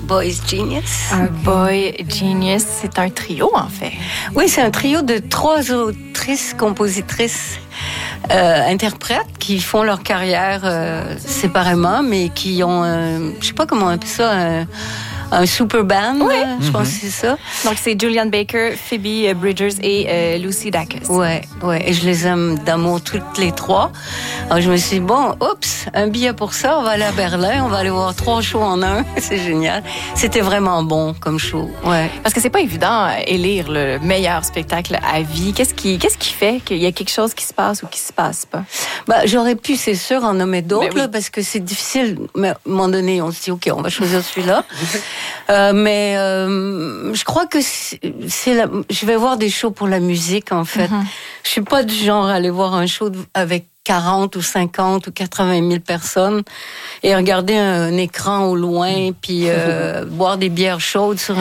Boys Genius. Un Boy Genius, c'est un trio, en fait. Oui, c'est un trio de 3 autrices, compositrices, interprètes qui font leur carrière séparément, mais qui ont, je sais pas comment on appelle ça, un super band, oui. Je pense que c'est ça. Donc, c'est Julian Baker, Phoebe Bridgers et Lucy Dacus. Ouais, et je les aime d'amour toutes les 3. Alors, je me suis dit, bon, un billet pour ça, on va aller à Berlin, on va aller voir 3 shows en un. C'est génial. C'était vraiment bon comme show, ouais. Parce que c'est pas évident élire le meilleur spectacle à vie. Qu'est-ce qui fait qu'il y a quelque chose qui se passe ou qui se passe pas? J'aurais pu, c'est sûr, en nommer d'autres, oui. là, parce que c'est difficile. Mais à un moment donné, on se dit, OK, on va choisir celui-là. Je crois que je vais voir des shows pour la musique, en fait. Je suis pas du genre à aller voir un show avec 40 ou 50 ou 80 000 personnes et regarder un écran au loin puis boire des bières chaudes sur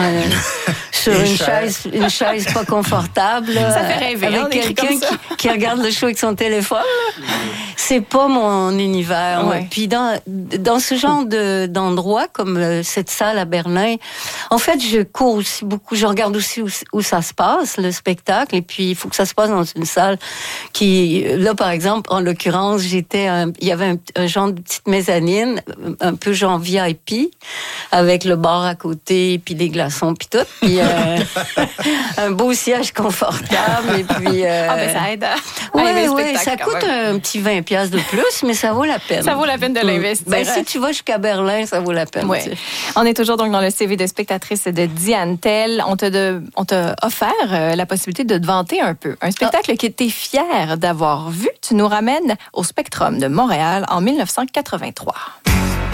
une chaise pas confortable. Ça fait rêver. Avec quelqu'un qui regarde le show avec son téléphone. C'est pas mon univers. Ouais. Puis dans ce genre d'endroit, comme cette salle à Berlin, en fait, je cours aussi beaucoup. Je regarde aussi où ça se passe, le spectacle. Et puis, il faut que ça se passe dans une salle qui... Là, par exemple, en l'occurrence, il y avait un genre de petite mezzanine, un peu genre VIP, avec le bar à côté, puis des glaçons, puis tout. Puis un beau siège confortable. Et puis... ça aide à Oui, ça coûte un petit 20$ de plus, mais ça vaut la peine. Ça vaut la peine de l'investir. Si tu vas jusqu'à Berlin, ça vaut la peine. Ouais. On est toujours donc dans le CV de spectatrice de Diane Tell. On t'a offert la possibilité de te vanter un peu. Un spectacle que tu es fière d'avoir vu. Tu nous ramènes au Spectrum de Montréal en 1983.